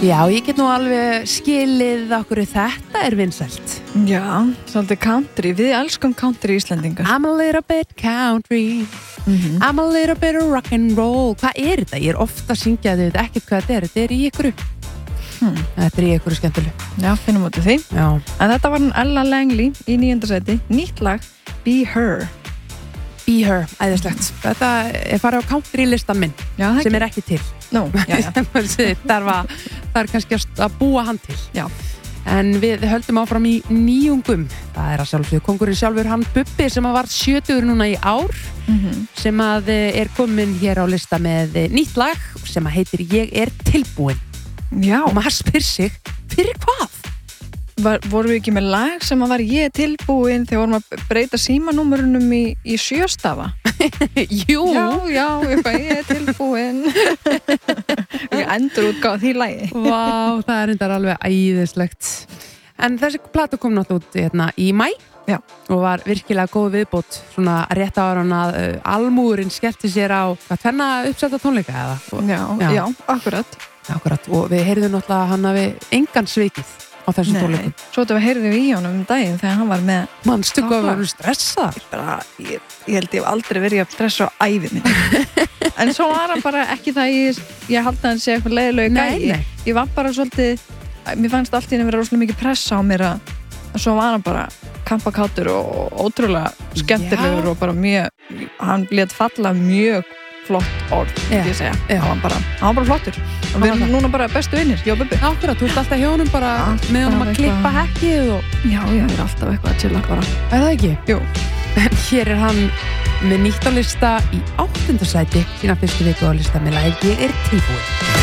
Já, ég get nú alveg skilið okkur þetta vinsælt. Já, svolítið country, við elskum country Íslendingar. I'm a little bit country, I'm a little bit rock'n'roll. Hvað þetta? Ég ofta að syngja þau, ekkert hvað þetta er í ykkur. Þetta í ykkur skemmtileg. Já, finnum út af því. Já. En þetta var Ella Langley í 9. sæti, nýtt lag, Be Her. Be Her, æðislegt. Þetta farið á country listan minn, Já, sem ekki til. Nú, já. Það kannski að búa hann til. Já. En við höldum áfram í nýjungum. Það að sjálfsögðu kóngurinn sjálfur, hann Bubbi, sem var 70 núna í ár, sem að komin hér á lista með nýtt lag sem að heitir Ég tilbúin. Já. Og maður spyr sig, fyrir hvað? Vorum við ekki með lag sem að var Ég tilbúin þegar vorum að breyta símanúmerunum í 7 stafa? Jú. Já, ég tilbúin. Við endur útgáð því lagi. Vá, það reyndar alveg æðislegt. En þessi plata kom náttúrulega út í maí. Já. Og var virkilega góð viðbót, svona rétt ára hann að almúðurinn skellti sér á tvenna uppsetta tónleika eða? Já, akkurat. Akkurat, og við heyrðum náttúrulega hann hafi engan svikið á þessum tónleikum. Svo þetta við heyrðum í honum daginn þegar hann var með... Manstu hvað var stressað? Ég held ég hef aldrei verið að stressa á ævi minni. En svo var hann bara ekki það ég haldi að hann sé eitthvað leiðilegu gæi. Ég var bara svolítið, mér fannst allt í henni vera rosalega mikið pressa á mér að svo var hann bara kampakátur og ótrúlega skemmtilegur og bara hann lét falla mjög flott orð, ég segja. Hann var bara flottur. Og við erum núna bara bestu vinnir, ég og Bubbi. Akkurat, þú ert alltaf hjá honum bara með honum að klippa hekkið og... Já, ég er alltaf eitthvað að chilla bara. Það ekki? Jú. En hér hann með nýtt á lista í 8. sæti, sína fyrstu viku á lista með lagi Ég tilbúin.